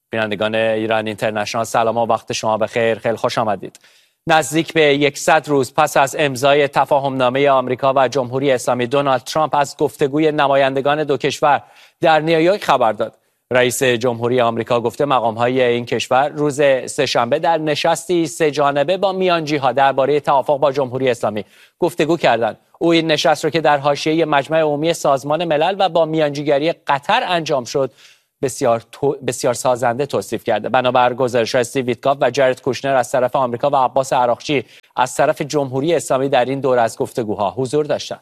بینندگان ایران اینترنشنال سلام و وقت شما بخیر. خیلی خوش آمدید. نزدیک به 100 روز پس از امضای تفاهمنامه آمریکا و جمهوری اسلامی، دونالد ترامپ از گفتگوی نمایندگان دو کشور در نیویورک خبر داد. رئیس جمهوری آمریکا گفته مقام‌های این کشور روز سه‌شنبه در نشستی سه‌جانبه با میانجی‌ها درباره توافق با جمهوری اسلامی گفتگو کردند. او این نشست را که در حاشیه مجمع عمومی سازمان ملل و با میانجیگری قطر انجام شد بسیار سازنده توصیف کرده. بنابر گزارش‌های استیو ویتکاف و جارد کوشنر از طرف آمریکا و عباس عراقچی از طرف جمهوری اسلامی در این دور از گفتگوها حضور داشتند.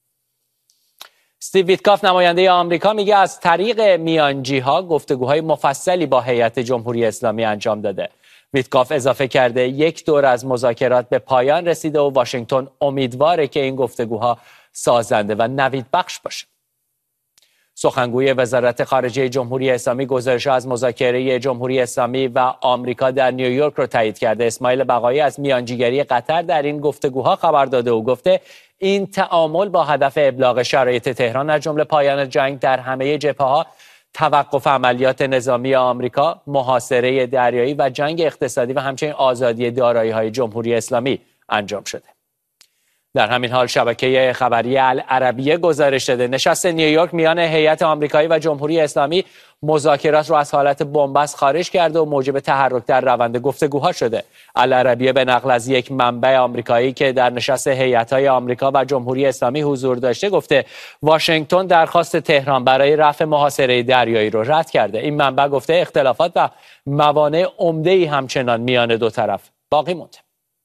استیو ویتکاف نماینده آمریکا میگه از طریق میانجی‌ها گفتگوهای مفصلی با هیئت جمهوری اسلامی انجام داده. ویتکاف اضافه کرده یک دور از مذاکرات به پایان رسیده و واشنگتن امیدواره که این گفتگوها سازنده و نوید بخش باشه. سخنگوی وزارت خارجه جمهوری اسلامی گزارش از مذاکره جمهوری اسلامی و آمریکا در نیویورک رو تایید کرده. اسماعیل بقایی از میانجیگری قطر در این گفتگوها خبر داده و گفته این تعامل با هدف ابلاغ شرایط تهران از جمله پایان جنگ در همه جبهه‌ها، توقف عملیات نظامی آمریکا، محاصره دریایی و جنگ اقتصادی و همچنین آزادی دارایی‌های جمهوری اسلامی انجام شده. در همین حال شبکه خبری العربیه گزارش داده نشست نیویورک میان هیئت آمریکایی و جمهوری اسلامی مذاکرات را از حالت بنبست خارج کرده و موجب تحرک در روند گفتگوها شده. العربیه به نقل از یک منبع آمریکایی که در نشست هیئت‌های آمریکا و جمهوری اسلامی حضور داشته گفته واشنگتن درخواست تهران برای رفع محاصره دریایی را رد کرده. این منبع گفته اختلافات و موانع عمده‌ای همچنان میان دو طرف باقی مونده.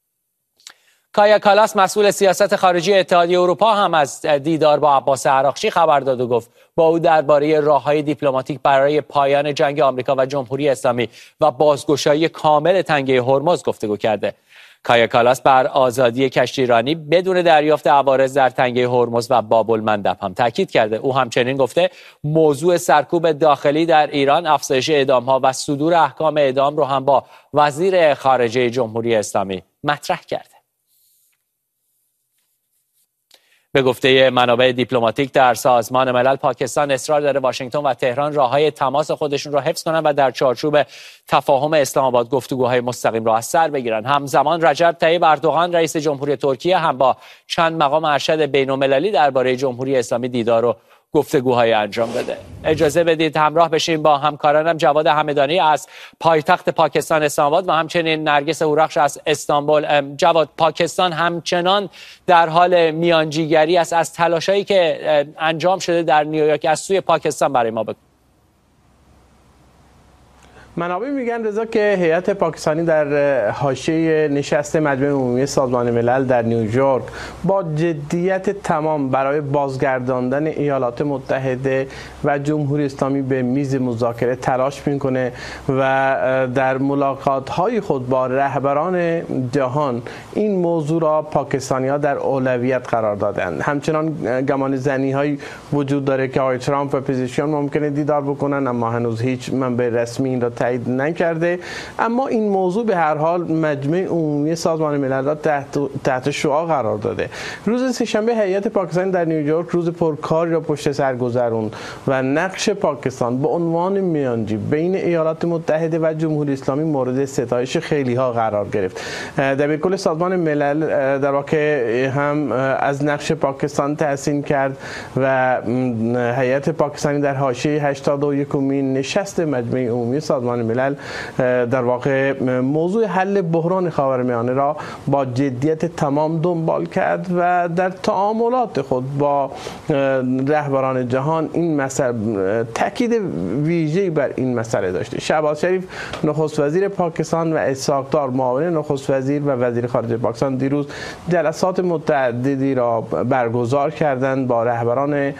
کایا کالاس مسئول سیاست خارجی اتحادیه اروپا هم از دیدار با عباس عراقچی خبر داد و گفت با او درباره راه‌های دیپلماتیک برای پایان جنگ آمریکا و جمهوری اسلامی و بازگشایی کامل تنگه هرمز گفتگو کرده. کایا کالاس بر آزادی کشتیرانی بدون دریافت عوارض در تنگه هرمز و باب المندب هم تاکید کرده. او همچنین گفته موضوع سرکوب داخلی در ایران، افزایش اعدام‌ها و صدور احکام اعدام رو هم با وزیر خارجه جمهوری اسلامی مطرح کرده. به گفته منابع دیپلماتیک در سازمان ملل، پاکستان اصرار داره واشنگتن و تهران راههای تماس خودشون را حفظ کنند و در چارچوب تفاهم اسلام آباد گفتگوهای مستقیم را از سر بگیرند. همزمان رجب طیب اردوغان رئیس جمهوری ترکیه هم با چند مقام ارشد بین‌المللی درباره جمهوری اسلامی دیدار و گفتگوهای انجام داده. اجازه بدید همراه بشیم با همکارانم جواد همدانی از پایتخت پاکستان اسلام آباد و همچنین نرگس هورخش از استانبول. جواد، پاکستان همچنان در حال میانجیگری است. از تلاشایی که انجام شده در نیویورک از سوی پاکستان برای ما بگو. منابع میگن رضا که هیئت پاکستانی در حاشیه نشست مجمع عمومی سازمان ملل در نیویورک با جدیت تمام برای بازگرداندن ایالات متحده و جمهوری اسلامی به میز مذاکره تلاش میکنه و در ملاقات‌های خود با رهبران جهان این موضوع را پاکستانی‌ها در اولویت قرار دادند. همچنان گمان زنی‌هایی وجود داره که آقای ترامپ و پزشکیان ممکنه دیدار بکنن، اما هنوز هیچ منبع رسمی این را تایید نکرده. اما این موضوع به هر حال مجمع عمومی سازمان ملل را تحت شعاع قرار داده. روز سه‌شنبه هیئت پاکستان در نیویورک روز پرکاری را پشت سر گذروند و نقش پاکستان به عنوان میانجی بین ایالات متحده و جمهوری اسلامی مورد ستایش خیلی ها قرار گرفت. دبیرکل سازمان ملل در واقع هم از نقش پاکستان تحسین کرد و هیئت پاکستانی در حاشیه 81مین نشست مجمع عمومی سازمان ملل در واقع موضوع حل بحران خاورمیانه را با جدیت تمام دنبال کرد و در تعاملات خود با رهبران جهان این مسئله تاکید ویژه‌ای بر این مسئله داشته. شهباز شریف نخست وزیر پاکستان و اسحاق دار معاون نخست وزیر و وزیر خارجه پاکستان دیروز جلسات متعددی را برگزار کردند با رهبران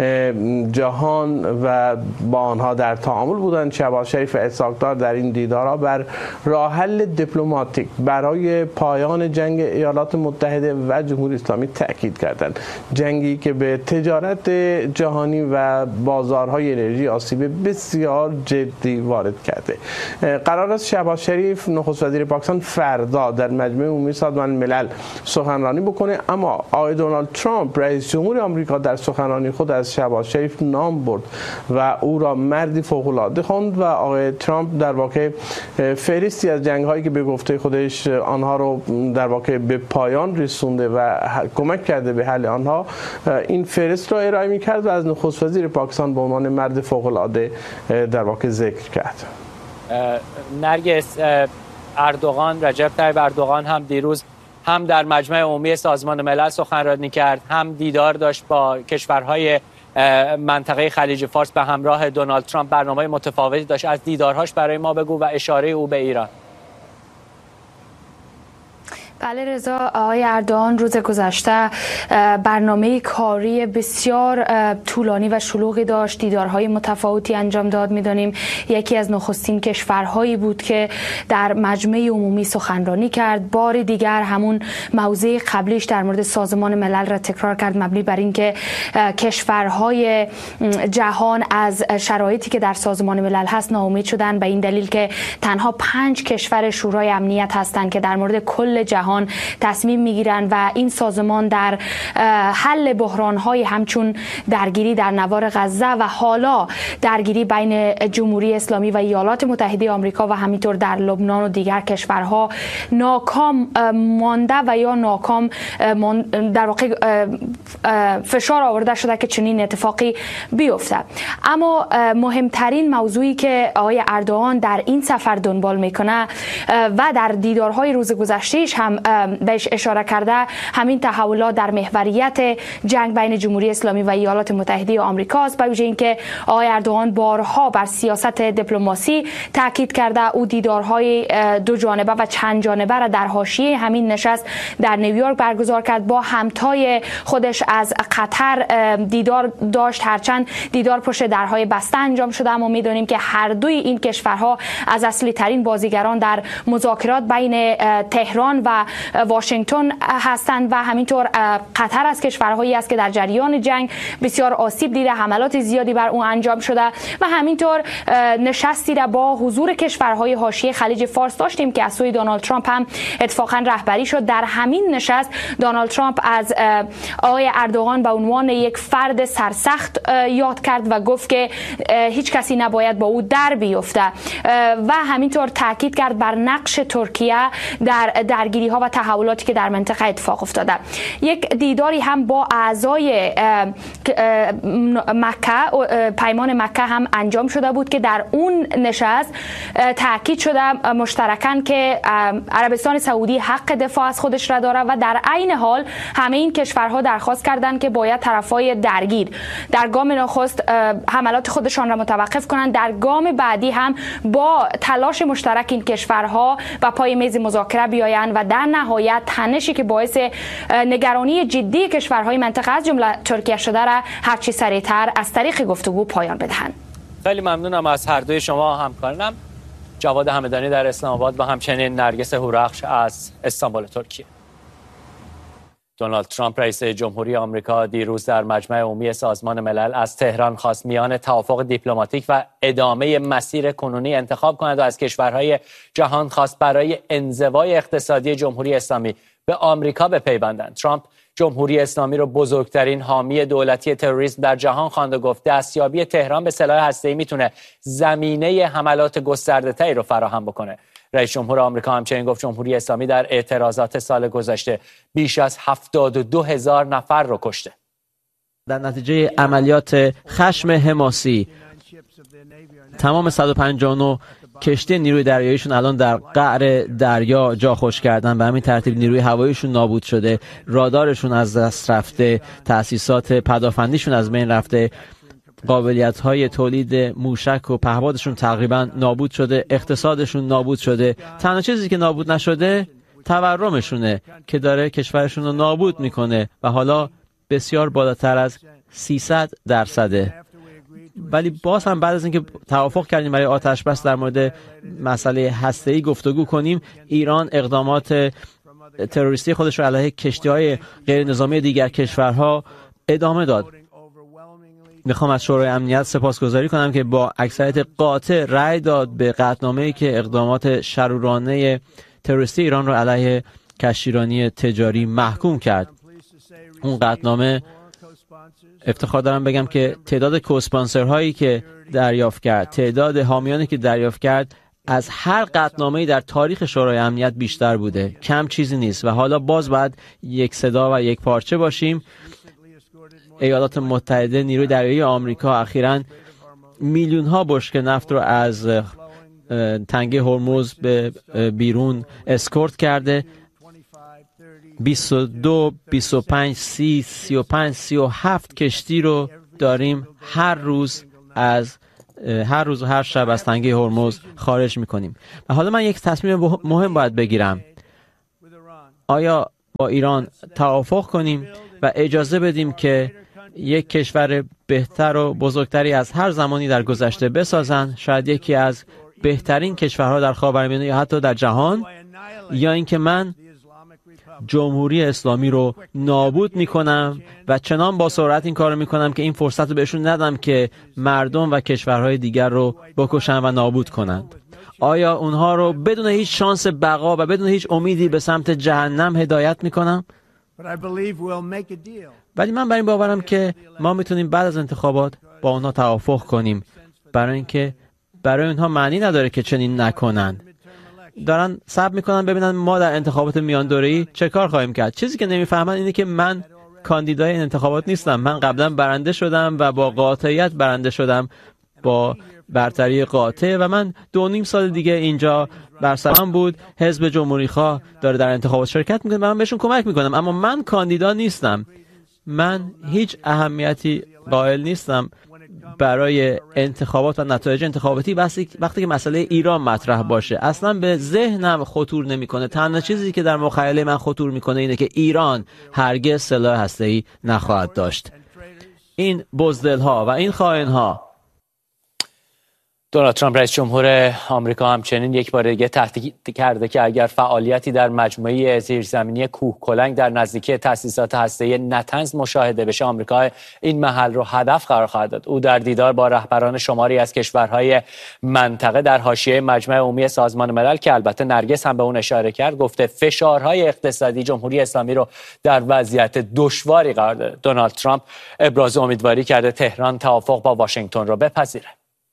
جهان و با آنها در تعامل بودند. شهباز شریف و اسحاق دار در این دیدارها بر راه حل دیپلماتیک برای پایان جنگ ایالات متحده و جمهوری اسلامی تاکید کردند. جنگی که به تجارت جهانی و بازارهای انرژی آسیب بسیار جدی وارد کرده. قرار است شهباز شریف نخست وزیر پاکستان فردا در مجمع عمومی سازمان ملل سخنرانی بکنه، اما آقای دونالد ترامپ رئیس جمهور آمریکا در سخنرانی خود از شهباز شریف نام برد و او را مردی فوق‌العاده خواند و آقای ترامپ ترامپ در واقع فهرستی از جنگ‌هایی که به گفته خودش آنها رو در واقع به پایان رسونده و کمک کرده به حل آنها، این فهرست را ارائه می‌کرد و از نخست وزیر پاکستان به عنوان مرد فوق‌العاده در واقع ذکر کرد. نرگس، رجب طیب اردوغان هم دیروز هم در مجمع عمومی سازمان ملل سخنرانی کرد، هم دیدار داشت با کشورهای منطقه خلیج فارس به همراه دونالد ترامپ. برنامه متفاوتی داشت. از دیدارهاش برای ما بگو و اشاره او به ایران. بله رضا، آقای اردوغان روز گذشته برنامه کاری بسیار طولانی و شلوغی داشت، دیدارهای متفاوتی انجام داد. می‌دانیم یکی از نخستین کشورهایی بود که در مجمع عمومی سخنرانی کرد. بار دیگر همون موضع قبلیش در مورد سازمان ملل را تکرار کرد، مبنی بر اینکه کشورهای جهان از شرایطی که در سازمان ملل هست ناامید شدن، به این دلیل که تنها 5 کشور شورای امنیت هستند که در مورد کل جهان تصمیم میگیرن و این سازمان در حل بحران‌های همچون درگیری در نوار غزه و حالا درگیری بین جمهوری اسلامی و ایالات متحده آمریکا و همینطور در لبنان و دیگر کشورها ناکام مانده و یا ناکام در واقع فشار آورده شده که چنین اتفاقی بیفته. اما مهمترین موضوعی که آقای اردوغان در این سفر دنبال میکنه و در دیدارهای روز گذشتهش هم بهش اشاره کرده، همین تحولات در محوریت جنگ بین جمهوری اسلامی و ایالات متحده آمریکا است. به ویژه اینکه آقای اردوغان بارها بر سیاست دیپلماسی تاکید کرده. او دیدارهای دو جانبه و چند جانبه را در حاشیه همین نشست در نیویورک برگزار کرد. با همتای خودش از قطر دیدار داشت، هرچند دیدار پشت درهای بسته انجام شده، اما می‌دانیم که هر دوی این کشورها از اصلی ترین بازیگران در مذاکرات بین تهران و واشنگتن هستند و همینطور قطر از کشورهایی است که در جریان جنگ بسیار آسیب دیده، حملات زیادی بر اون انجام شده و همینطور نشستی را با حضور کشورهای حاشیه خلیج فارس داشتیم که از سوی دونالد ترامپ هم اتفاقا رهبری شد. در همین نشست دونالد ترامپ از آقای اردوغان به عنوان یک فرد سرسخت یاد کرد و گفت که هیچ کسی نباید با او در بیفته و همینطور تاکید کرد بر نقش ترکیه در درگیری ها و تحولاتی که در منطقه اتفاق افتاده. یک دیداری هم با اعضای مکه، پیمان مکه هم انجام شده بود که در اون نشست تاکید شده مشترکاً که عربستان سعودی حق دفاع از خودش را داره و در عین حال همه این کشورها درخواست کردند که باید طرفای درگیر در گام نخست حملات خودشان را متوقف کنند، در گام بعدی هم با تلاش مشترک این کشورها و پای میز مذاکره بیایند و در نهایت تنشی که باعث نگرانی جدی کشورهای منطقه از جمله ترکیه شده را هرچی سریعتر از طریق گفتگو پایان بدهند. خیلی ممنونم از هر دوی شما همکارانم، جواد همدانی در اسلام آباد و همچنین نرگس هورخش از استانبول ترکیه. دونالد ترامپ رئیس جمهوری آمریکا دیروز در مجمع عمومی سازمان ملل از تهران خواست میان توافق دیپلماتیک و ادامه مسیر کنونی انتخاب کند و از کشورهای جهان خواست برای انزوای اقتصادی جمهوری اسلامی به آمریکا بپیوندند. ترامپ جمهوری اسلامی را بزرگترین حامی دولتی تروریسم در جهان خواند و گفت دستیابی تهران به سلاح هسته‌ای میتونه زمینه حملات گسترده‌تری رو فراهم بکنه. رئیس جمهور آمریکا همچنین گفت جمهوری اسلامی در اعتراضات سال گذشته بیش از 72,000 نفر رو کشته. در نتیجه عملیات خشم حماسی تمام 159 کشتی نیروی دریاییشون الان در قعر دریا جا خوش کردن، به همین ترتیب نیروی هواییشون نابود شده، رادارشون از دست رفته، تأسیسات پدافندیشون از بین رفته، قابلیت‌های تولید موشک و پهپادشون تقریبا نابود شده، اقتصادشون نابود شده. تنها چیزی که نابود نشده تورمشونه که داره کشورشون رو نابود میکنه و حالا بسیار بالاتر از 300%. ولی باز هم بعد از اینکه توافق کردیم برای آتش بس در مورد مسئله هسته‌ای گفتگو کنیم، ایران اقدامات تروریستی خودش رو علیه کشتی‌های غیر نظامی دیگر کشورها ادامه داد. میخوام از شورای امنیت سپاسگزاری کنم که با اکثریت قاطع رأی داد به قطعنامه‌ای که اقدامات شرورانه تروریستی ایران رو علیه کشتیرانی تجاری محکوم کرد. اون قطعنامه افتخار دارم بگم که تعداد کوسپانسرهایی که دریافت کرد، تعداد حامیانی که دریافت کرد از هر قطعنامه‌ای در تاریخ شورای امنیت بیشتر بوده. کم چیزی نیست و حالا باز باید یک صدا و یک پارچه باشیم. ایالات متحده، نیروی دریایی آمریکا اخیراً میلیون‌ها بشکه نفت رو از تنگه هرمز به بیرون اسکورت کرده. 22 25 30 35 37 کشتی رو داریم هر روز و هر شب از تنگه هرمز خارج میکنیم. و حالا من یک تصمیم مهم باید بگیرم. آیا با ایران توافق کنیم و اجازه بدیم که یک کشور بهتر و بزرگتری از هر زمانی در گذشته بسازن، شاید یکی از بهترین کشورها در خاورمیانه یا حتی در جهان، یا اینکه من جمهوری اسلامی رو نابود میکنم و چنان با سرعت این کار رو میکنم که این فرصت رو بهشون ندم که مردم و کشورهای دیگر رو بکشن و نابود کنند. آیا اونها رو بدون هیچ شانس بقا و بدون هیچ امیدی به سمت جهنم هدایت میکنم؟ ولی من بر این باورم که ما میتونیم بعد از انتخابات با اونها توافق کنیم، برای اینکه برای اونها معنی نداره که چنین نکنند. دارن صبر میکنن ببینن ما در انتخابات میان دوره‌ای چه کار خواهیم کرد. چیزی که نمیفهمن اینه که من کاندیدای این انتخابات نیستم. من قبلا برنده شدم و با قاطعیت برنده شدم، با برتری قاطع، و من 2.5 سال دیگه اینجا بر سرم بود. حزب جمهوری خواه داره در انتخابات شرکت میکنه و من بهشون کمک میکنم، اما من کاندیدا نیستم. من هیچ اهمیتی قائل نیستم برای انتخابات و نتایج انتخاباتی وقتی که مسئله ایران مطرح باشه. اصلا به ذهنم خطور نمیکنه. تنها چیزی که در مخیله من خطور میکنه اینه که ایران هرگز سلاح هسته‌ای نخواهد داشت. این بزدل‌ها و این خائن‌ها. دونالد ترامپ رئیس جمهور آمریکا همچنین یک بار دیگه تهدید کرده که اگر فعالیتی در مجموعه زیرزمینی کوهکلنگ در نزدیکی تأسیسات هسته‌ای نتنز مشاهده بشه، آمریکا این محل رو هدف قرار خواهد داد. او در دیدار با رهبران شماری از کشورهای منطقه در حاشیه مجمع عمومی سازمان ملل که البته نرگس هم به اون اشاره کرد، گفته فشارهای اقتصادی جمهوری اسلامی رو در وضعیت دشواری قرار داده. دونالد ترامپ ابراز امیدواری کرده تهران توافق با واشنگتن رو بپذیره.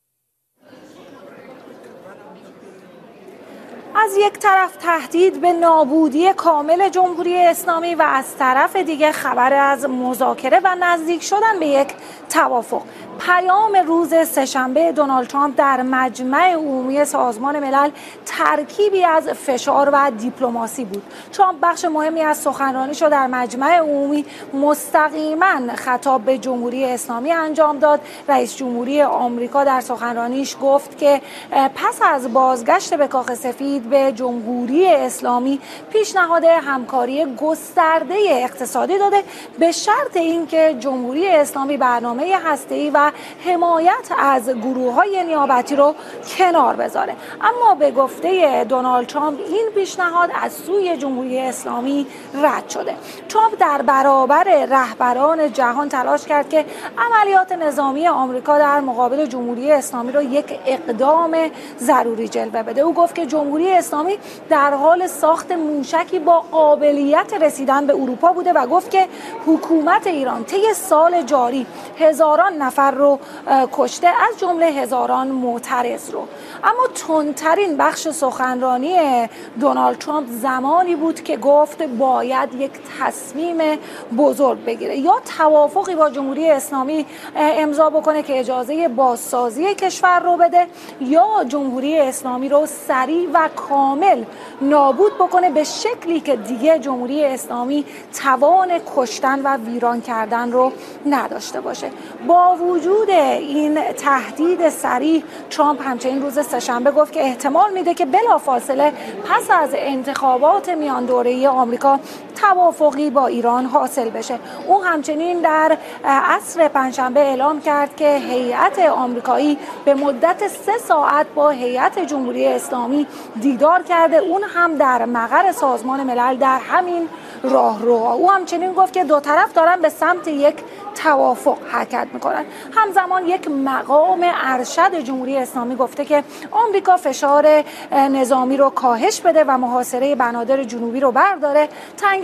از یک طرف تهدید به نابودی کامل جمهوری اسلامی و از طرف دیگه خبر از مذاکره و نزدیک شدن به یک توافق. پیام روز سه‌شنبه دونالد ترامپ در مجمع عمومی سازمان ملل ترکیبی از فشار و دیپلماسی بود. ترامپ بخش مهمی از سخنرانیش رو در مجمع عمومی مستقیما خطاب به جمهوری اسلامی انجام داد. رئیس جمهوری آمریکا در سخنرانیش گفت که پس از بازگشت به کاخ سفید به جمهوری اسلامی پیشنهاد همکاری گسترده اقتصادی داده، به شرط اینکه جمهوری اسلامی برنامه هسته‌ای و حمایت از گروه‌های نیابتی رو کنار بذاره. اما به گفته دونالد ترامپ این پیشنهاد از سوی جمهوری اسلامی رد شده. ترامپ در برابر رهبران جهان تلاش کرد که عملیات نظامی آمریکا در مقابل جمهوری اسلامی رو یک اقدام ضروری جلوه بده. او گفت که جمهوری اسلامی در حال ساخت موشکی با قابلیت رسیدن به اروپا بوده و گفت که حکومت ایران طی سال جاری هزاران نفر رو کشته، از جمله هزاران معترض رو. اما تندترین بخش سخنرانی دونالد ترامپ زمانی بود که گفت باید یک تصمیم بزرگ بگیره، یا توافقی با جمهوری اسلامی امضا بکنه که اجازه بازسازی کشور رو بده، یا جمهوری اسلامی رو سریع و کامل نابود بکنه به شکلی که دیگه جمهوری اسلامی توان کشتن و ویران کردن رو نداشته باشه. با وجود این تهدید سریع، ترامپ همچنین روز سه‌شنبه گفت که احتمال میده که بلافاصله پس از انتخابات میان دوره‌ای آمریکا توافقی با ایران حاصل بشه. او همچنین در عصر پنجشنبه اعلام کرد که هیئت آمریکایی به مدت 3 ساعت با هیئت جمهوری اسلامی دیدار کرده، اون هم در مقر سازمان ملل در همین راهرو. او همچنین گفت که دو طرف دارن به سمت یک توافق حرکت میکنن. همزمان یک مقام ارشد جمهوری اسلامی گفته که آمریکا فشار نظامی رو کاهش بده و محاصره بنادر جنوبی رو برداره. تنگه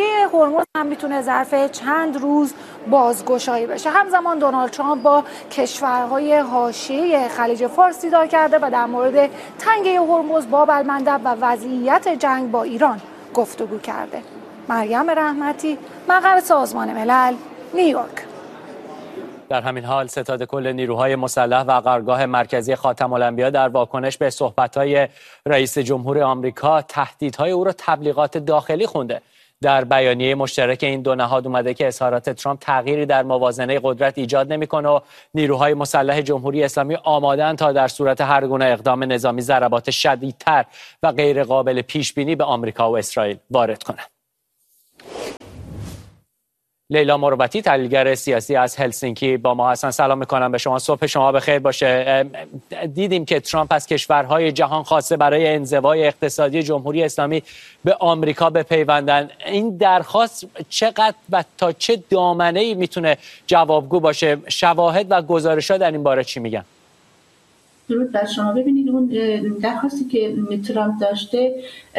هرمز هم میتونه ظرف چند روز بازگشایی بشه. همزمان دونالد ترامپ با کشورهای حاشیه خلیج فارس دیدار کرده و در مورد تنگه هرمز، باب المندب و وضعیت جنگ با ایران گفتگو کرده. مریم رحمتی، مقر سازمان ملل، نیویورک. در همین حال ستاد کل نیروهای مسلح و قرارگاه مرکزی خاتم الانبیا در واکنش به صحبت‌های رئیس جمهور آمریکا تهدیدهای او را تبلیغات داخلی خونده. در بیانیه مشترک این دو نهاد اومده که اظهارات ترامپ تغییری در موازنه قدرت ایجاد نمی‌کنه و نیروهای مسلح جمهوری اسلامی آماده‌اند تا در صورت هر گونه اقدام نظامی ضربات شدیدتر و غیر قابل پیش‌بینی به آمریکا و اسرائیل وارد کنند. لیلا مروتی، تحلیلگر سیاسی از هلسینکی با ما هستن. سلام میکنم به شما، صبح شما بخیر باشه. دیدیم که ترامپ از کشورهای جهان خواسته برای انزوای اقتصادی جمهوری اسلامی به آمریکا بپیوندن. این درخواست چقدر و تا چه دامنه‌ای میتونه جوابگو باشه؟ شواهد و گزارش‌ها در این باره چی میگن؟ درود بر شما. ببینید اون درخواستی که ترامپ داشته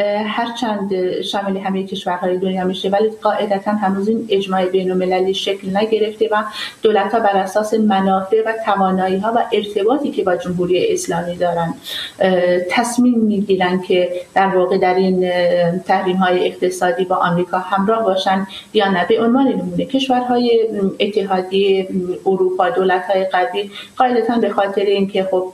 هرچند شامل همه کشورهای دنیا میشه ولی قاعدتا هنوز این اجماع بین‌المللی شکل نگرفته و دولت‌ها بر اساس منافع و توانایی‌ها و ارتباطی که با جمهوری اسلامی دارن تصمیم میگیرن که در واقع در این تحریم‌های اقتصادی با آمریکا همراه باشن یا نه. به عنوان نمونه کشورهای اتحادیه اروپا، دولت‌های غربی قاعدتا به خاطر اینکه خب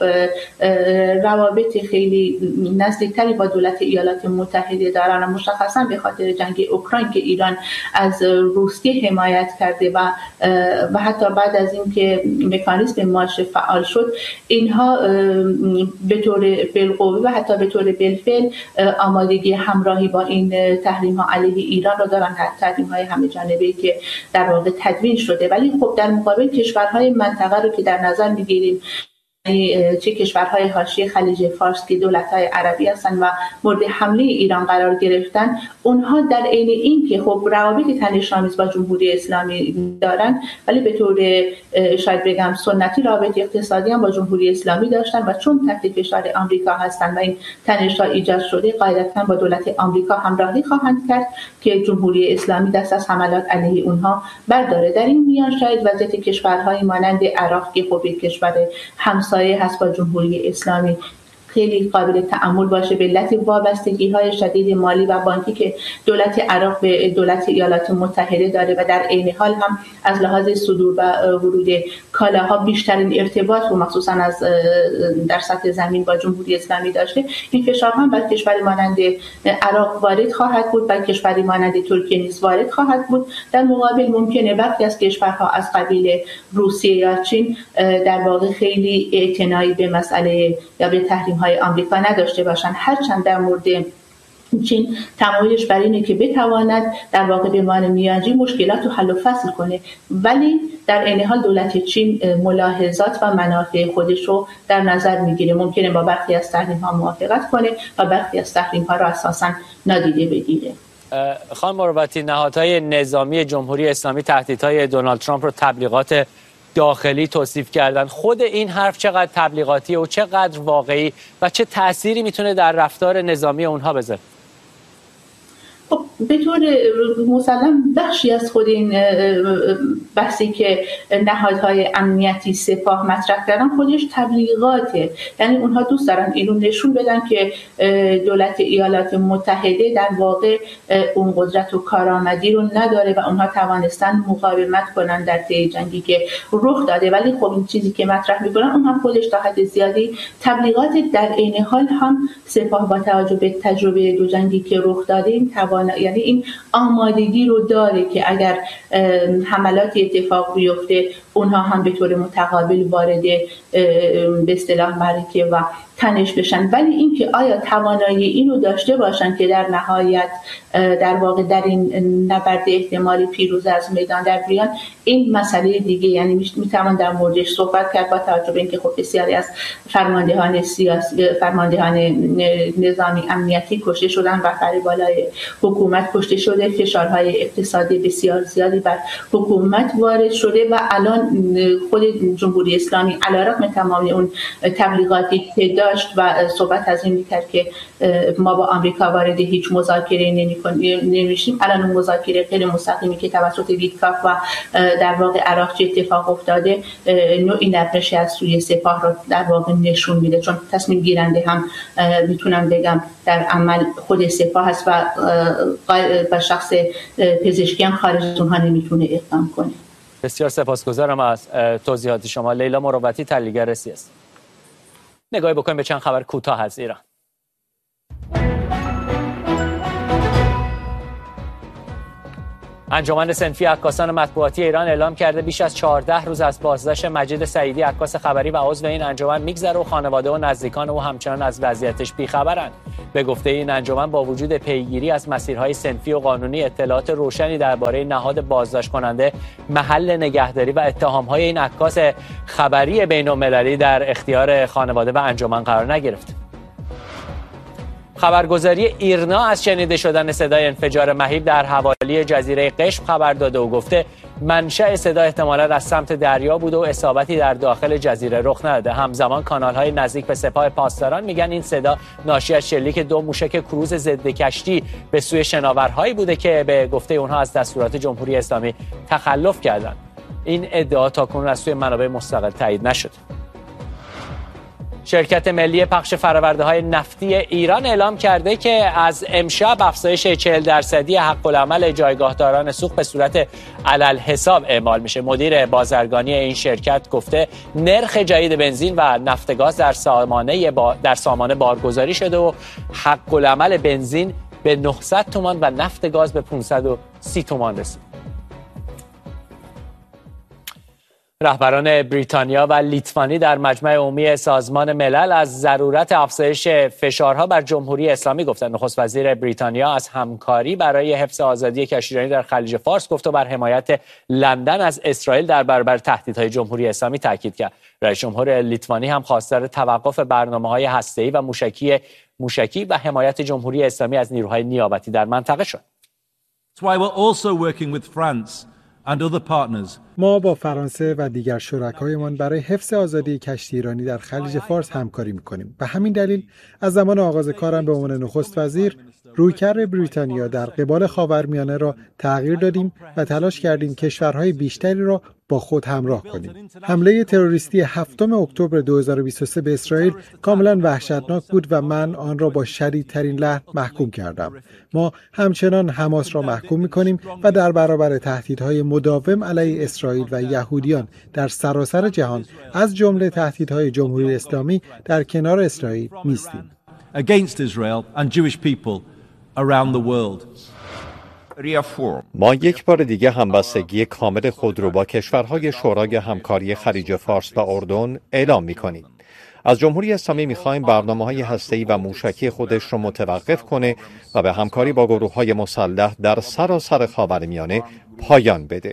روابط خیلی نزدیکتری با دولت ایالات متحده دارن و مشخصا به خاطر جنگ اوکراین که ایران از روسیه حمایت کرده و حتی بعد از اینکه مکانیزم مارش فعال شد اینها به طور بالقوه و حتی به طور بالفعل آمادگی همراهی با این تحریم ها علیه ایران را دارن، تحریم های همه جانبه‌ای که در واقع تدوین شده. ولی خب در مقابل کشورهای منطقه رو که در نظر میگیریم، چه کشورهای حاشیه خلیج فارس که دولت‌های عربی هستند و مورد حمله ایران قرار گرفتن، اونها در عین این که خب روابط تنش‌آمیز با جمهوری اسلامی دارن ولی به طور شاید بگم سنتی رابطه اقتصادی هم با جمهوری اسلامی داشتن و چون تحت فشار آمریکا هستند و این تنش‌ها ایجاد شده قاعدتاً با دولت آمریکا همراهی خواهند کرد که جمهوری اسلامی دست از حملات علیه اونها برداره. در این میان شاید وضعیت کشورهای مانند عراق که خب یک کشور همسایه هست با جمهوری اسلامی خیلی قابل تأمل باشه به علت وابستگی‌های شدید مالی و بانکی که دولت عراق به دولت ایالات متحده داره و در عین حال هم از لحاظ صدور و ورود کالاها بیشترین ارتباط و مخصوصا از در سطح زمین با جمهوری اسلامی داشته. این فشارها هم بر کشوری مانند عراق وارد خواهد بود، بر کشوری مانند ترکیه نیز وارد خواهد بود. در مقابل ممکنه برخی از کشورها از قبیل روسیه یا چین در واقع خیلی اعتنایی به مسئله یا به تحریم‌های آمریکا نداشته باشند، هرچند در مورد چین تمایلش بر اینه که بتواند در واقع به عنوان میانجی مشکلات رو حل و فصل کنه، ولی در عین حال دولت چین ملاحظات و منافع خودش رو در نظر میگیره. ممکنه با برخی از تحریم‌ها موافقت کنه و برخی از تحریم‌ها رو اساساً نادیده بگیره. خانم مروتی، نهادهای نظامی جمهوری اسلامی تهدیدهای دونالد ترامپ رو تبلیغات داخلی توصیف کردن. خود این حرف چقدر تبلیغاتی و چقدر واقعی و چه تأثیری میتونه در رفتار نظامی اونها بذاره؟ خب به طور مسلم بخشی از خود این بحثی که نهادهای امنیتی سپاه مطرح کردن خودش تبلیغاته، یعنی اونها دوست دارن اینو نشون بدن که دولت ایالات متحده در واقع اون قدرت و کارآمدی رو نداره و اونها توانستن مقاومت کنن در طی جنگی که رخ داده. ولی خب این چیزی که مطرح میکنن اونها خودش تا حد زیادی تبلیغات، در عین حال هم سپاه با توجه به تجربه دو جنگی که رخ داده این یعنی این آمادگی رو داره که اگر حملاتی اتفاق بیفته اونها هم به طور متقابل وارد به اصطلاح معرکه و تنش بشن. ولی اینکه آیا توانایی اینو داشته باشن که در نهایت در واقع در این نبرد احتمالی پیروز از میدان در بیان، این مسئله دیگه، یعنی میتوان در موردش صحبت کرد با توجه به اینکه خب بسیاری از فرماندهان سیاسی، فرماندهان نظامی امنیتی کشته شدن و در بالای حکومت کشته شده، فشارهای اقتصادی بسیار زیادی بر حکومت وارد شده و الان الان خود جمهوری اسلامی علیرغم تمامی اون تبلیغاتی که داشت و صحبت از این میکرد که ما با آمریکا وارد هیچ مذاکره نمیشیم، الان اون مذاکره غیر مستقیمی که توسط ویتکاف و در واقع عراقچی اتفاق افتاده نوعی نرمشی از سوی سپاه رو در واقع نشون میده، چون تصمیم گیرنده هم میتونم بگم در عمل خود سپاه هست و شخص پزشکیان خارج از اونها نمیتونه اقدام کنه. بسیار سپاسگزارم از توضیحات شما. لیلا مروتی، تحلیلگر سیاسی. نگاهی بکنیم به چند خبر کوتاه از ایران. انجمن صنفی عکاسان مطبوعاتی ایران اعلام کرده بیش از 14 روز از بازداشت مجید سعیدی، عکاس خبری و عضو این انجمن میگذره و خانواده و نزدیکان او همچنان از وضعیتش بیخبرند. به گفته این انجمن با وجود پیگیری از مسیرهای صنفی و قانونی، اطلاعات روشنی درباره نهاد بازداشت کننده، محل نگهداری و اتهام‌های این عکاس خبری بین‌المللی در اختیار خانواده و انجمن قرار نگرفت. خبرگزاری ایرنا از شنیده شدن صدای انفجار مهیب در حوالی جزیره قشم خبر داده و گفته منشأ صدا احتمالاً از سمت دریا بوده و اصابتی در داخل جزیره رخ نداده. همزمان کانال‌های نزدیک به سپاه پاسداران میگن این صدا ناشی از شلیک 2 موشک کروز ضد کشتی به سوی شناورهایی بوده که به گفته اونها از دستورات جمهوری اسلامی تخلف کردند. این ادعا تاکنون از سوی منابع مستقل تایید نشد. شرکت ملی پخش فرآورده‌های نفتی ایران اعلام کرده که از امشب افزایش 40% حق العمل جایگاهداران سوخت به صورت علالحساب اعمال میشه. مدیر بازرگانی این شرکت گفته نرخ جدید بنزین و نفت گاز در سامانه بارگذاری شده و حق العمل بنزین به 900 تومان و نفت گاز به 530 تومان رسید. رهبران بریتانیا و لیتوانی در مجمع عمومی سازمان ملل از ضرورت افزایش فشارها بر جمهوری اسلامی گفتند. نخست وزیر بریتانیا از همکاری برای حفظ آزادی کشتیرانی در خلیج فارس گفت و بر حمایت لندن از اسرائیل در برابر تهدیدهای جمهوری اسلامی تاکید کرد. رئیس جمهور لیتوانی هم خواستار توقف برنامه‌های هسته‌ای و موشکی و حمایت جمهوری اسلامی از نیروهای نیابتی در منطقه شد. ما با فرانسه و دیگر شرکایمان برای حفظ آزادی کشتیرانی در خلیج فارس همکاری می‌کنیم. به همین دلیل از زمان آغاز کارم به عنوان نخست وزیر رویکرد بریتانیا در قبال خاورمیانه را تغییر دادیم و تلاش کردیم کشورهای بیشتری را با خود همراه کنیم. حمله تروریستی 7 اکتبر 2023 به اسرائیل کاملا وحشتناک بود و من آن را با شدیدترین لحن محکوم کردم. ما همچنان حماس را محکوم می‌کنیم و در برابر تهدیدهای مداوم علیه اسرائیل و یهودیان در سراسر جهان از جمله تهدیدهای جمهوری اسلامی در کنار اسرائیل می‌ایستیم. Against Israel and Jewish people around the world. ما یک بار دیگه همبستگی کامل خود رو با کشورهای شورای همکاری خلیج فارس و اردن اعلام می‌کنیم. از جمهوری اسلامی می‌خوایم برنامه‌های هسته‌ای و موشکی خودش رو متوقف کنه و به همکاری با گروه‌های مسلح در سراسر خاورمیانه پایان بده.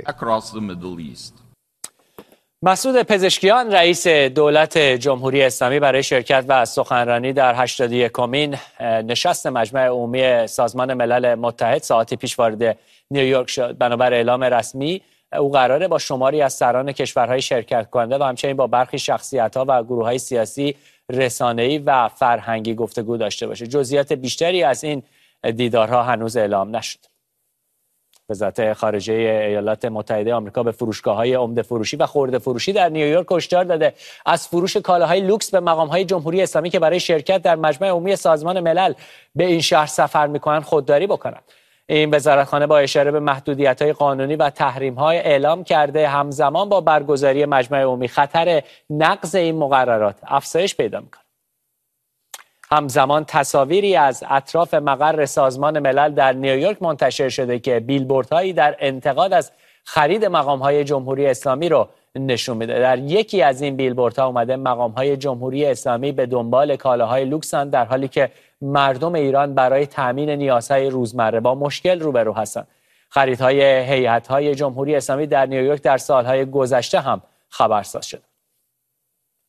مسعود پزشکیان رئیس دولت جمهوری اسلامی برای شرکت و سخنرانی در 81مین نشست مجمع عمومی سازمان ملل متحد ساعتی پیش وارد نیویورک شد. بنابر اعلام رسمی او قراره با شماری از سران کشورهای شرکت کننده و همچنین با برخی شخصیت‌ها و گروه‌های سیاسی، رسانه‌ای و فرهنگی گفتگو داشته باشه. جزئیات بیشتری از این دیدارها هنوز اعلام نشد. وزارت خارجه ایالات متحده آمریکا به فروشگاه‌های عمده فروشی و خرده فروشی در نیویورک هشدار داده از فروش کالاهای لوکس به مقام‌های جمهوری اسلامی که برای شرکت در مجمع عمومی سازمان ملل به این شهر سفر می‌کنند خودداری بکنند. این وزارتخانه با اشاره به محدودیت‌های قانونی و تحریم‌های اعلام کرده همزمان با برگزاری مجمع عمومی خطر نقض این مقررات افزایش پیدا می‌کند. همزمان تصاویری از اطراف مقر سازمان ملل در نیویورک منتشر شده که بیلبوردهایی در انتقاد از خرید مقام‌های جمهوری اسلامی رو نشون میده. در یکی از این بیلبوردها اومده مقام‌های جمهوری اسلامی به دنبال کالاهای لوکسن، در حالی که مردم ایران برای تامین نیازهای روزمره با مشکل روبرو هستند. خریدهای هیئت‌های جمهوری اسلامی در نیویورک در سالهای گذشته هم خبرساز شد.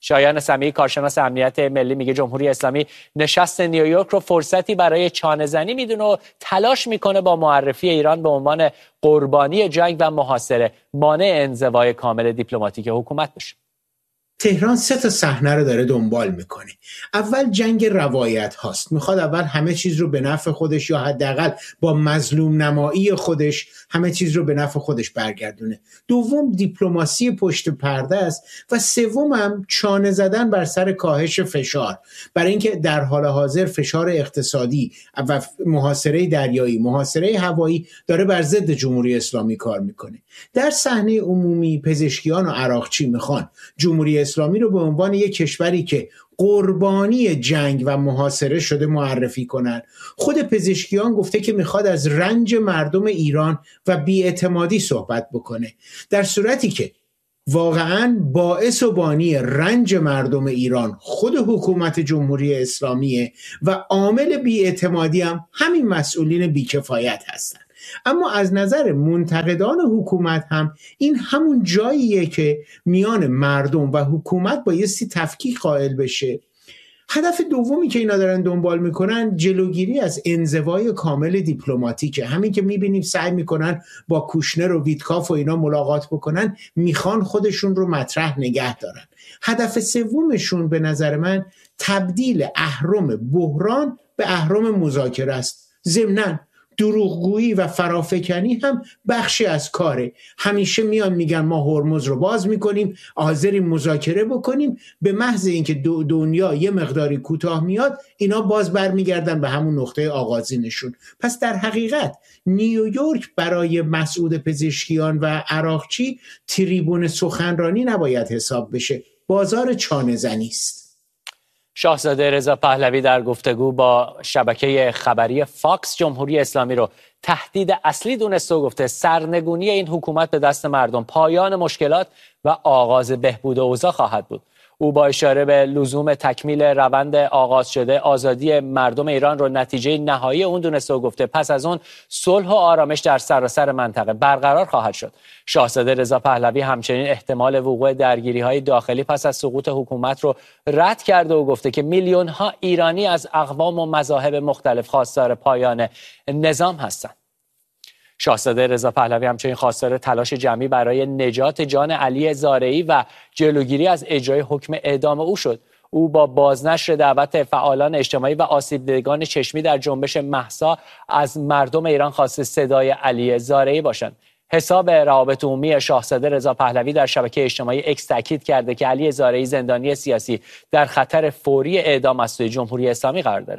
شایان سمیعی کارشناس امنیت ملی میگه جمهوری اسلامی نشست نیویورک رو فرصتی برای چانه‌زنی میدونه و تلاش میکنه با معرفی ایران به عنوان قربانی جنگ و محاصره مانع انزوای کامل دیپلماتیک حکومت بشه. تهران 3 صحنه رو داره دنبال میکنه. اول جنگ روایت هاست، میخواد اول همه چیز رو به نفع خودش یا حداقل با مظلوم نمایی خودش همه چیز رو به نفع خودش برگردونه. دوم دیپلماسی پشت پرده است و سوم هم چانه زدن بر سر کاهش فشار، برای اینکه در حال حاضر فشار اقتصادی و محاصره دریایی، محاصره هوایی داره بر ضد جمهوری اسلامی کار میکنه. در صحنه عمومی پزشکیان و عراقچی میخوان جمهوری اسلامی رو به عنوان یک کشوری که قربانی جنگ و محاصره شده معرفی کنن. خود پزشکیان گفته که میخواد از رنج مردم ایران و بی‌اعتمادی صحبت بکنه، در صورتی که واقعاً باعث و بانی رنج مردم ایران خود حکومت جمهوری اسلامیه و عامل بی‌اعتمادی هم همین مسئولین بیکفایت هستن. اما از نظر منتقدان حکومت هم این همون جاییه که میان مردم و حکومت بایستی تفکیک قائل بشه. هدف دومی که اینا دارن دنبال میکنن جلوگیری از انزوای کامل دیپلماتیکه. همین که میبینیم سعی میکنن با کوشنر و ویتکاف و اینا ملاقات بکنن، میخوان خودشون رو مطرح نگه دارن. هدف سومشون به نظر من تبدیل اهرم بحران به اهرم مذاکره است. ضمناً دروغگویی و فرافکنی هم بخشی از کاره. همیشه میان میگن ما هرمز رو باز میکنیم، حاضریم مذاکره بکنیم، به محض اینکه دنیا یه مقداری کوتاه میاد اینا باز برمیگردن به همون نقطه آغازینشون. پس در حقیقت نیویورک برای مسعود پزشکیان و عراقچی تریبون سخنرانی نباید حساب بشه، بازار چانه زنی است. شاهزاده رضا پهلوی در گفتگو با شبکه خبری فاکس جمهوری اسلامی رو تهدید اصلی دونسته و گفته سرنگونی این حکومت به دست مردم پایان مشکلات و آغاز بهبود اوضاع خواهد بود. او با اشاره به لزوم تکمیل روند آغاز شده آزادی مردم ایران رو نتیجه نهایی اون دونسته و گفته پس از اون صلح و آرامش در سراسر منطقه برقرار خواهد شد. شاهزاده رضا پهلوی همچنین احتمال وقوع درگیری‌های داخلی پس از سقوط حکومت رو رد کرده و گفته که میلیون‌ها ایرانی از اقوام و مذاهب مختلف خواستار پایان نظام هستند. شاهزاده رضا پهلوی همچنین خواستار تلاش جمعی برای نجات جان علی زارعی و جلوگیری از اجرای حکم اعدام او شد. او با بازنشر دعوت فعالان اجتماعی و آسیب دیدگان چشمی در جنبش مهسا از مردم ایران خواسته صدای علی زارعی باشند. حساب روابط عمومی شاهزاده رضا پهلوی در شبکه اجتماعی اکس تاکید کرده که علی زارعی زندانی سیاسی در خطر فوری اعدام از سوی جمهوری اسلامی قرار داره.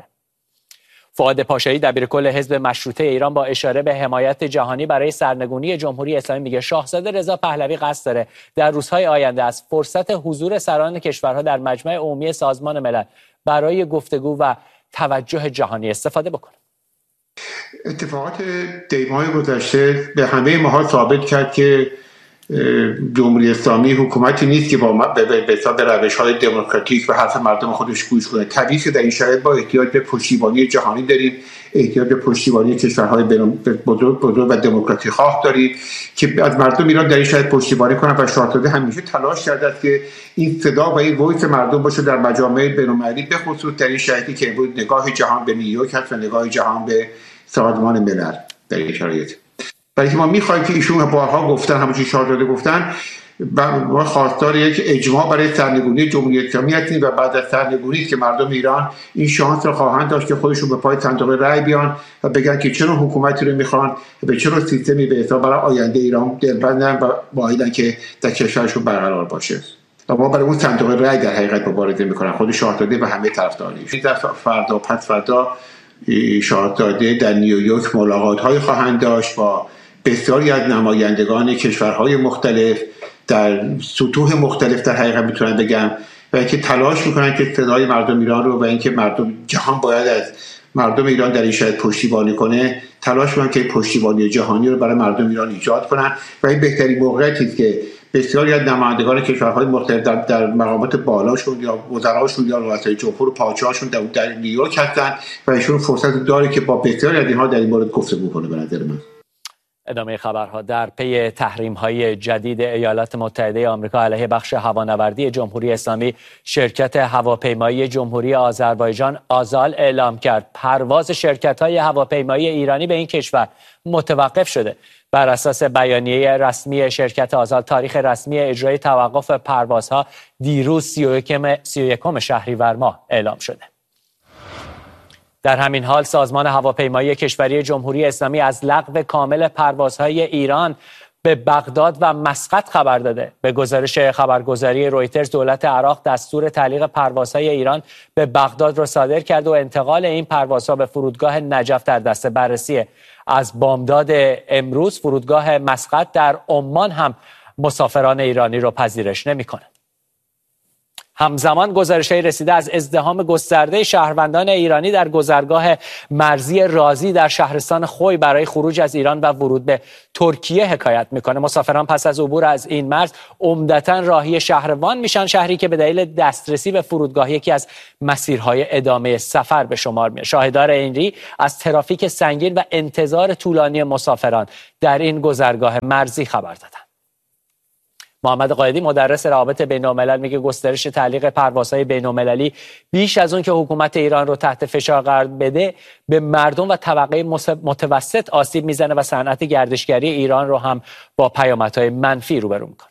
فؤاد پاشایی دبیرکل حزب مشروطه ایران با اشاره به حمایت جهانی برای سرنگونی جمهوری اسلامی میگه شاهزاده رضا پهلوی قصد داره در روزهای آینده از فرصت حضور سران کشورها در مجمع عمومی سازمان ملل برای گفتگو و توجه جهانی استفاده بکنه. اتفاقات دیماهای گذشته به همه ماها ثابت کرد که جمهوری اسلامی حکومتی نیست که به روش‌های دموکراتیک و حرف مردم خودش گوش کنه. طبیعیه که در این شرایط با احتیاج به پشتیبانی جهانی داریم، احتیاج به پشتیبانی کشورهای بزرگ و دموکراسی خواه داریم که از مردم ایران در این شرایط پشتیبانی کنن و شاهزاده همیشه تلاش کرده است که این صدا و این وایس مردم باشه در مجامع بین‌المللی، به خصوص در این شرایطی که نگاه جهان به نیویورک هست و نگاه جهان به سازمان ملل در این شرایط. برای که ما می‌خوایم که ایشون بارها گفتن، همونجوری شاهزاده گفتن، ما خواستار یک اجماع برای سرنگونی جمهوری اسلامی هستیم و بعد از سرنگونی که مردم ایران این شانس رو خواهند داشت که خودشون به پای صندوق رای بیان و بگن که چه نوع حکومتی رو می‌خوان، به چه نوع سیستمی به حساب برای آینده ایران دلبندن و باید که در کشورشون برقرار باشه. و ما برای اون صندوق رای در حقیقت مبارزه می‌کنن، خود شاهزاده و همه طرفداراش. فردا پس فردا شاهزاده در نیویورک ملاقات‌های خواهند داشت با بسیاری از نمایندگان کشورهای مختلف در سطوح مختلف در حقیقت میتونن بگم و اینکه تلاش میکنن که صدای مردم ایران رو و اینکه مردم جهان باید از مردم ایران در این شرایط پشتیبانی کنه، تلاش میکنن که پشتیبانی جهانی رو برای مردم ایران ایجاد کنن و این بهترین موقعیتی است که بسیاری از نمایندگان کشورهای مختلف در مقامات بالاشون یا وزراشون یا رؤسای جمهور و پادشاهاشون در نیویورک هستن و ایشون فرصت داره که با بسیاری از اینها در این مورد گفتگو کنه. به نظر من ادامه خبرها. در پی تحریم‌های جدید ایالات متحده آمریکا علیه بخش هوانوردی جمهوری اسلامی، شرکت هواپیمایی جمهوری آذربایجان آزال اعلام کرد پرواز شرکت‌های هواپیمایی ایرانی به این کشور متوقف شده. بر اساس بیانیه رسمی شرکت آزال، تاریخ رسمی اجرای توقف پروازها دیروز 31 شهریور ماه اعلام شده. در همین حال سازمان هواپیمایی کشوری جمهوری اسلامی از لغو کامل پروازهای ایران به بغداد و مسقط خبر داده. به گزارش خبرگزاری رویترز، دولت عراق دستور تعلیق پروازهای ایران به بغداد را صادر کرد و انتقال این پروازها به فرودگاه نجف در دست بررسی. از بامداد امروز فرودگاه مسقط در عمان هم مسافران ایرانی را پذیرش نمی‌کنه. همزمان گزارش‌های رسیده از ازدحام گسترده شهروندان ایرانی در گذرگاه مرزی رازی در شهرستان خوی برای خروج از ایران و ورود به ترکیه حکایت میکنه. مسافران پس از عبور از این مرز عمدتاً راهی شهروان میشن، شهری که به دلیل دسترسی به فرودگاه یکی از مسیرهای ادامه سفر به شمار میاد. شاهدار اینری از ترافیک سنگین و انتظار طولانی مسافران در این گذرگاه مرزی خبر دادند. محمد قائدی مدرس روابط بین‌الملل میگه گسترش تعلیق پروازهای بین‌المللی بیش از اون که حکومت ایران رو تحت فشار قرار بده به مردم و طبقه متوسط آسیب میزنه و صنعت گردشگری ایران رو هم با پیامدهای منفی روبرو میکنه.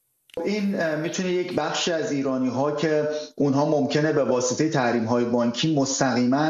این میتونه یک بخشی از ایرانی ها که اونها ممکنه به واسطه تحریم های بانکی مستقیما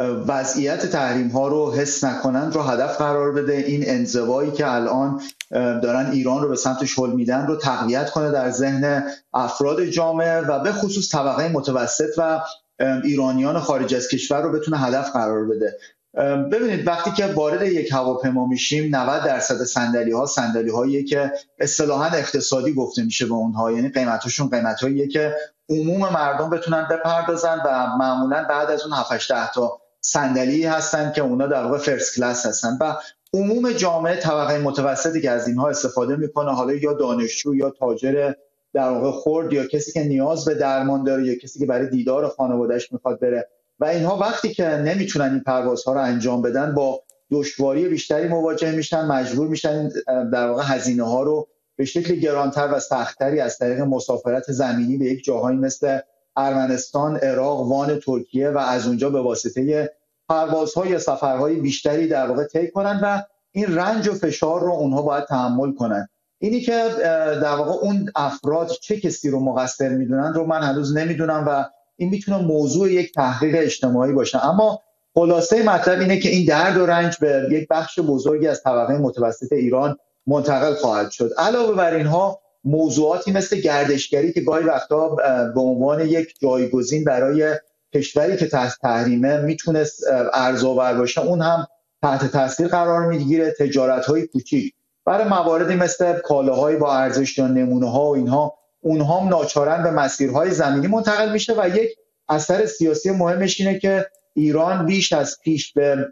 وضعیت تحریم ها رو حس نکنند رو هدف قرار بده. این انزوایی که الان دارن ایران رو به سمت شل میدن رو تقویت کنه در ذهن افراد جامعه و به خصوص طبقه متوسط و ایرانیان خارج از کشور رو بتونه هدف قرار بده. ببینید وقتی که وارد یک هواپیما میشیم 90% صندلی‌هایی که اصطلاحاً اقتصادی گفته میشه به اونها، یعنی قیمتاشون قیمتاییه که عموم مردم بتونن بپردازن و معمولاً بعد از اون 7-8 تا صندلی هستن که اونا در واقع فرست کلاس هستن و عموم جامعه طبقه متوسطی که از اینها استفاده میکنه، حالا یا دانشجو یا تاجر در واقع خرد یا کسی که نیاز به درمان داره یا کسی که برای دیدار خانواده‌اش میخواد بره و اینها وقتی که نمیتونن این پروازها رو انجام بدن با دشواری بیشتری مواجه میشن، مجبور میشن در واقع هزینه ها رو به شکل گرانتر و سخت‌تری از طریق مسافرت زمینی به یک جاهایی مثل ارمنستان، عراق، وان، ترکیه و از اونجا به واسطه پروازها یا سفرهای بیشتری در واقع طی کنن و این رنج و فشار رو اونها باید تحمل کنن. اینی که در واقع اون افراد چه کسی رو مقصر میدونن رو من هنوز نمیدونم و این میتونه موضوع یک تحقیق اجتماعی باشه، اما خلاصه مطلب اینه که این درد و رنج به یک بخش بزرگی از طبقه متوسط ایران منتقل خواهد شد. علاوه بر اینها موضوعاتی مثل گردشگری که گاهی وقتا به عنوان یک جایگزین برای کشوری که تحت تحریمه میتونست ارزآور باشه، اون هم تحت تاثیر قرار میگیره. تجارت‌های کوچیک برای مواردی مثل کالاهای با ارزش یا نمونه‌ها و اینها، اونها هم ناچارن به مسیرهای زمینی منتقل میشه و یک اثر سیاسی مهمش اینه که ایران بیش از پیش به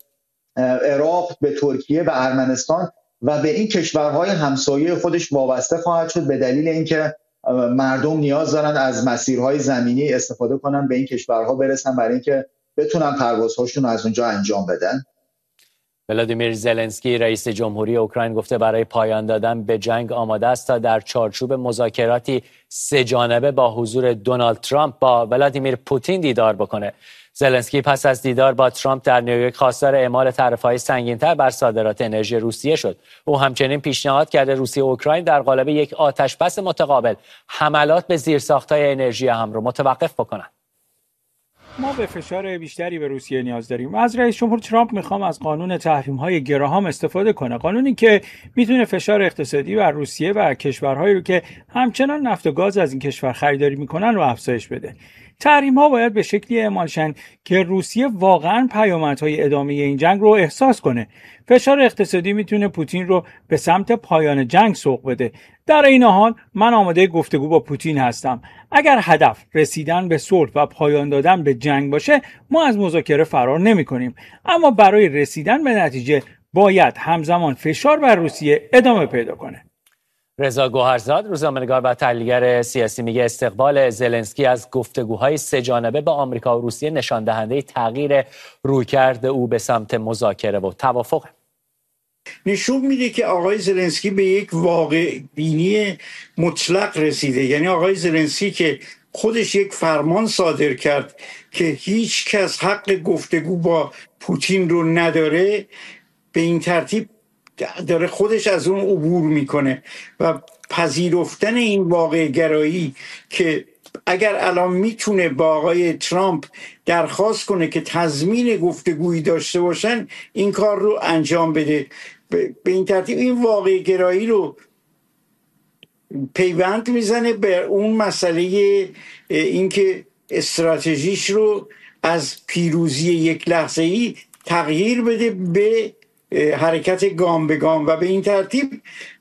عراق، به ترکیه، به ارمنستان و به این کشورهای همسایه خودش وابسته خواهد شد به دلیل اینکه مردم نیاز دارن از مسیرهای زمینی استفاده کنن به این کشورها برسن برای اینکه بتونن پروازهاشون از اونجا انجام بدن. ولادیمیر زلنسکی رئیس جمهوری اوکراین گفته برای پایان دادن به جنگ آماده است تا در چارچوب مذاکراتی سه‌جانبه با حضور دونالد ترامپ با ولادیمیر پوتین دیدار بکنه. زلنسکی پس از دیدار با ترامپ در نیویورک خواستار اعمال تعرفه‌های سنگین‌تر بر صادرات انرژی روسیه شد. او همچنین پیشنهاد کرده روسیه و اوکراین در قالب یک آتش‌بس متقابل حملات به زیرساخت‌های انرژی هم رو متوقف بکنند. ما به فشار بیشتری به روسیه نیاز داریم. از رئیس جمهور ترامپ میخوام از قانون تحریم‌های گراهام استفاده کنه. قانونی که میتونه فشار اقتصادی بر روسیه و کشورهایی رو که همچنان نفت و گاز از این کشور خریداری میکنن رو افزایش بده. تحریم‌ها باید به شکلی اعمال شن که روسیه واقعاً پیامدهای ادامه این جنگ رو احساس کنه. فشار اقتصادی میتونه پوتین رو به سمت پایان جنگ سوق بده. در این حال من آماده گفتگو با پوتین هستم. اگر هدف رسیدن به صلح و پایان دادن به جنگ باشه، ما از مذاکره فرار نمی‌کنیم. اما برای رسیدن به نتیجه باید همزمان فشار بر روسیه ادامه پیدا کنه. رضا گوهرزاد، روزنامه‌نگار و تحلیلگر سیاسی، میگه استقبال زلنسکی از گفتگوهای سه‌جانبه با آمریکا و روسیه نشان دهنده تغییر رویکرد او به سمت مذاکره و توافق. نشون میده که آقای زلنسکی به یک واقع بینی مطلق رسیده. یعنی آقای زلنسکی که خودش یک فرمان صادر کرد که هیچ کس حق گفتگو با پوتین رو نداره، به این ترتیب داره خودش از اون عبور میکنه و پذیرفتن این واقع گرایی که اگر الان میتونه با آقای ترامپ درخواست کنه که تضمین گفتگویی داشته باشن، این کار رو انجام بده. به این ترتیب این واقع گرایی رو پیوند میزنه به اون مسئله اینکه استراتژیش رو از پیروزی یک لحظه‌ای تغییر بده به حرکت گام به گام و به این ترتیب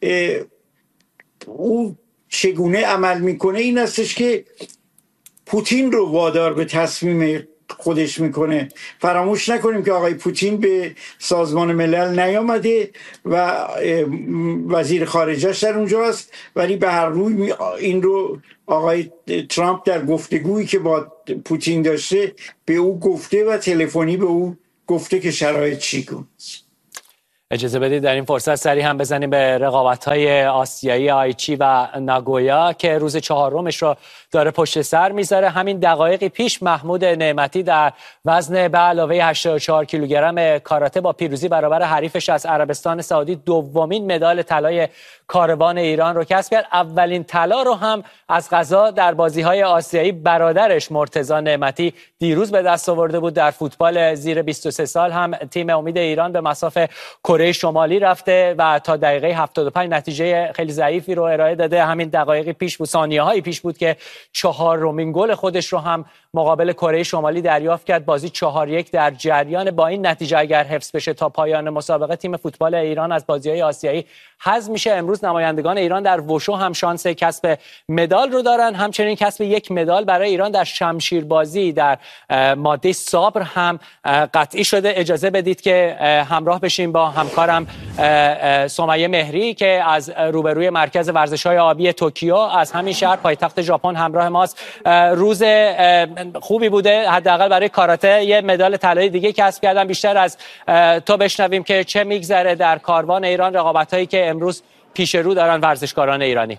او چگونه عمل میکنه این استش که پوتین رو وادار به تصمیم خودش میکنه. فراموش نکنیم که آقای پوتین به سازمان ملل نیامده و وزیر خارجه‌اش در اونجا است، ولی به هر روی این رو آقای ترامپ در گفتگویی که با پوتین داشته به او گفته و تلفنی به او گفته که شرایط چیکونه. اجازه بدید در این فرصت سریع هم بزنیم به رقابت‌های آسیایی آیچی و ناگویا که روز 4مش رو داره پشت سر میذاره. همین دقایقی پیش محمود نعمتی در وزن به علاوه 84 کیلوگرم کاراته با پیروزی برابر حریفش از عربستان سعودی دومین مدال طلای کاروان ایران رو کسب کرد. اولین طلا رو هم از قضا در بازی‌های آسیایی برادرش مرتضی نعمتی دیروز به دست آورده بود. در فوتبال زیر 23 سال هم تیم امید ایران به مصاف کره شمالی رفته و تا دقیقه 75 نتیجه خیلی ضعیفی رو ارائه داده. همین دقایقی پیش بود، ثانیه‌های پیش بود که 4مین گل خودش رو هم مقابل کره شمالی دریافت کرد. بازی 4-1 در جریان. با این نتیجه اگر حفظ بشه تا پایان مسابقه تیم فوتبال ایران از بازی‌های آسیایی حذف میشه. امروز نمایندگان ایران در وشو هم شانس کسب مدال رو دارن، همچنین کسب یک مدال برای ایران در شمشیربازی در ماده صبر هم قطعی شده. اجازه بدید که همراه بشیم با همکارم سمیه مهری که از روبروی مرکز ورزش‌های آبی توکیو از همین شهر پایتخت ژاپن همراه ماست. روز خوبی بوده، حداقل برای کاراته یه مدال طلایی دیگه کسب کردن. بیشتر از تو بشنویم که چه میگذره در کاروان ایران، رقابت‌هایی که امروز پیش رو دارن ورزشکاران ایرانی.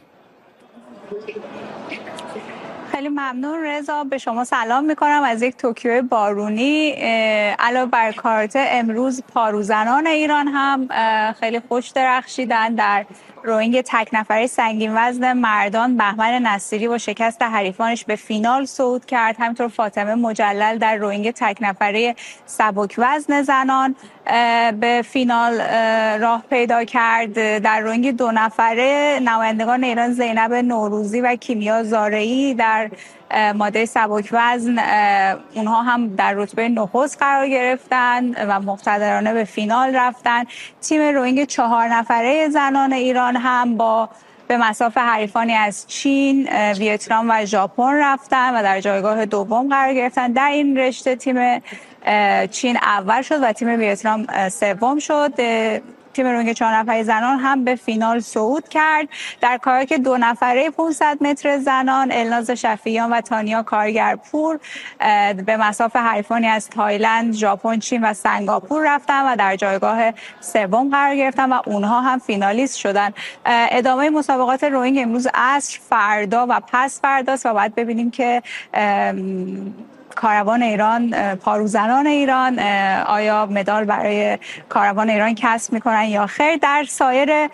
خیلی ممنون رضا، به شما سلام میکنم از یک توکیو بارونی. علاوه بر کاراته امروز پاروزنان ایران هم خیلی خوش درخشیدن. در روینگ تک نفره سنگین وزن مردان بهمن نصیری با شکست حریفانش به فینال صعود کرد. همینطور فاطمه مجلل در روینگ تک نفره سبک وزن زنان به فینال راه پیدا کرد. در روینگ 2 نفره نمایندگان ایران زینب نوروزی و کیمیا زارعی در ماده سبک وزن اونها هم در رتبه نخست قرار گرفتن و مقتدرانه به فینال رفتن. تیم روینگ 4 نفره زنان ایران هم به مصاف حریفانی از چین، ویتنام و ژاپن رفتن و در جایگاه دوم قرار گرفتن. در این رشته تیم چین اول شد و تیم ویتنام سوم شد. تیم روینگ 4 نفره زنان هم به فینال صعود کرد. در کاراک 2 نفره 500 متر زنان الناز شفیعیان و تانیا کارگرپور به مصاف حریفانی از تایلند، ژاپن، چین و سنگاپور رفتن و در جایگاه سوم قرار گرفتن و اونها هم فینالیست شدن. ادامه مسابقات روینگ امروز عصر، فردا و پس فرداست و باید ببینیم که کاروان ایران، پاروزنان ایران آیا مدال برای کاروان ایران کسب میکنن یا خیر. در سایر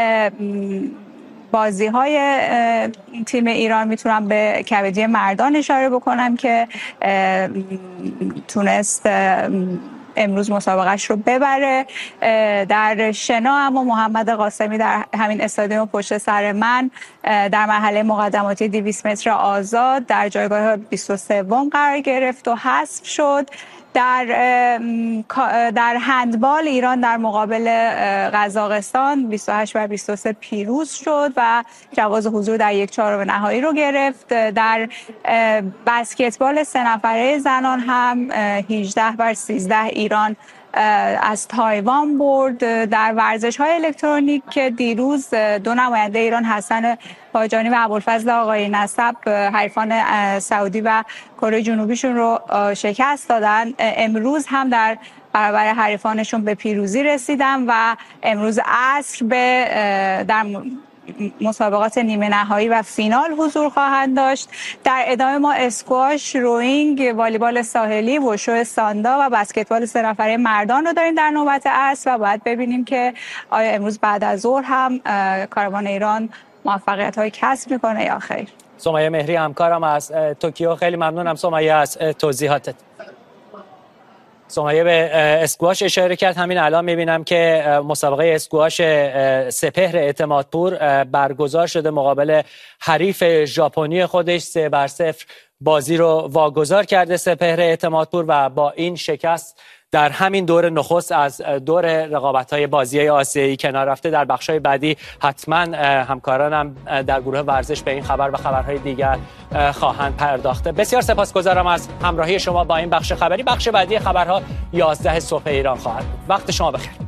بازی‌های تیم ایران میتونم به کبدی مردان اشاره بکنم که تونست امروز مسابقهش رو ببره. در شنا اما محمد قاسمی در همین استادیوم پشت سر من در مرحله مقدماتی 200 متر آزاد در جایگاه 23 قرار گرفت و حذف شد. در هندبال ایران در مقابل قزاقستان 28-23 پیروز شد و جواز حضور در 1/4 نهایی رو گرفت. در بسکتبال 3 نفره زنان هم 18-13 ایران از تایوان برد. در ورزش‌های الکترونیک که دیروز دو نماینده ایران حسن باجانی و ابوالفضل آقای نسب حریفان سعودی و کره جنوبیشون رو شکست دادن، امروز هم در برابر حریفانشون به پیروزی رسیدن و امروز عصر در مسابقات نیمه نهایی و فینال حضور خواهند داشت. در ادامه ما اسکواش، روینگ، والیبال ساحلی، وشو ساندا و بسکتبال 3 نفره مردان رو داریم در نوبت عصر و باید ببینیم که آیا امروز بعد از ظهر هم کاروان ایران موفقیت‌های کسب میکنه یا خیر. سمیه مهری همکارم از توکیو، خیلی ممنونم سمیه از توضیحاتت. سمیه به اسکواش اشاره کرد. همین الان میبینم که مسابقه اسکواش سپهر اعتمادپور برگزار شده مقابل حریف ژاپنی خودش. 3-0 بازی رو واگذار کرده سپهر اعتمادپور و با این شکست در همین دور نخست از دور رقابت‌های بازی آسیایی کنار رفته. در بخش‌های بعدی حتما همکارانم در گروه ورزش به این خبر و خبرهای دیگر خواهند پرداخته. بسیار سپاسگزارم از همراهی شما با این بخش خبری. بخش بعدی خبرها 11 صبح ایران خواهد بود. وقت شما بخیر.